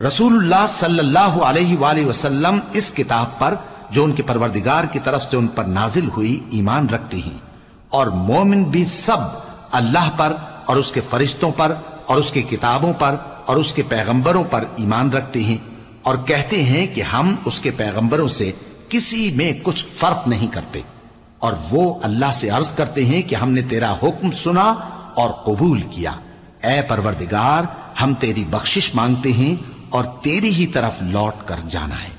रसूलुल्लाह सल्लल्लाहु अलैहि वसल्लम इस किताब पर जो उनके परवरदिगार की तरफ से उन पर नाजिल हुई ईमान रखते हैं, और मोमिन भी सब अल्लाह पर और उसके फरिश्तों पर और उसके किताबों पर और उसके पैगंबरों पर ईमान रखते हैं, और कहते हैं कि हम उसके पैगंबरों से किसी में कुछ फर्क नहीं करते। और वो अल्लाह से अर्ज करते हैं कि हमने तेरा हुक्म सुना और कबूल किया। ऐ परवरदिगार, हम तेरी बख्शिश मांगते हैं और तेरी ही तरफ लौट कर जाना है।